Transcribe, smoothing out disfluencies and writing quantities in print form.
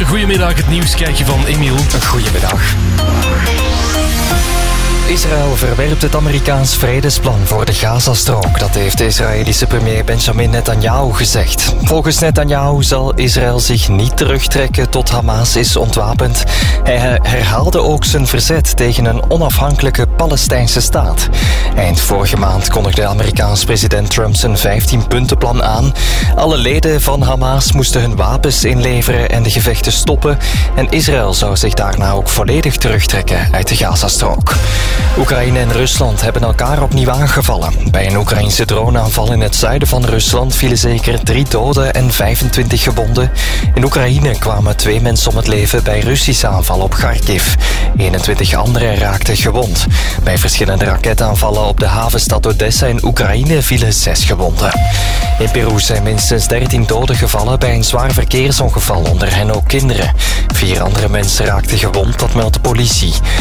Goedemiddag, het nieuws krijg je van Emiel. Goedemiddag. Israël verwerpt het Amerikaans vredesplan voor de Gazastrook. Dat heeft de Israëlische premier Benjamin Netanyahu gezegd. Volgens Netanyahu zal Israël zich niet terugtrekken tot Hamas is ontwapend. Hij herhaalde ook zijn verzet tegen een onafhankelijke Palestijnse staat. Eind vorige maand kondigde Amerikaans president Trump zijn 15-puntenplan aan. Alle leden van Hamas moesten hun wapens inleveren en de gevechten stoppen. En Israël zou zich daarna ook volledig terugtrekken uit de Gazastrook. Oekraïne en Rusland hebben elkaar opnieuw aangevallen. Bij een Oekraïnse droneaanval in het zuiden van Rusland vielen zeker 3 doden en 25 gewonden. In Oekraïne kwamen 2 mensen om het leven bij Russische aanvallen op Kharkiv. 21 anderen raakten gewond. Bij verschillende raketaanvallen op de havenstad Odessa in Oekraïne vielen 6 gewonden. In Peru zijn minstens 13 doden gevallen bij een zwaar verkeersongeval, onder hen ook kinderen. 4 andere mensen raakten gewond, dat meldt de politie.